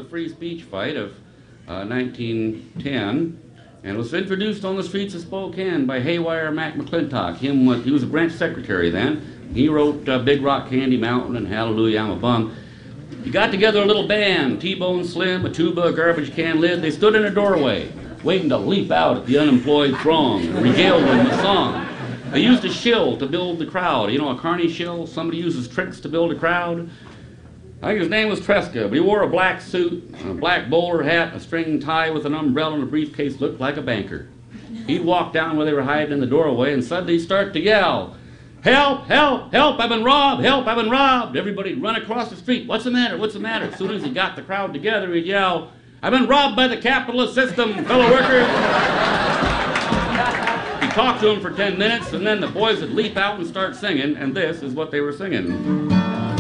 the free speech fight of 1910, and was introduced on the streets of Spokane by Haywire Mac McClintock. He was a branch secretary then. He wrote Big Rock Candy Mountain and Hallelujah I'm a Bum. He got together a little band, T-Bone Slim, a tuba, a garbage can lid. They stood in a doorway, waiting to leap out at the unemployed throng and regale them with song. They used a shill to build the crowd. You know, a carny shill? Somebody uses tricks to build a crowd. I think his name was Tresca, but he wore a black suit, a black bowler hat, a string tie with an umbrella and a briefcase, looked like a banker. He'd walk down where they were hiding in the doorway and suddenly he'd start to yell, "Help, help, help, I've been robbed, help, I've been robbed." Everybody'd run across the street. "What's the matter, what's the matter?" As soon as he got the crowd together, he'd yell, "I've been robbed by the capitalist system, fellow workers." He talked to them for 10 minutes, and then the boys would leap out and start singing, and this is what they were singing.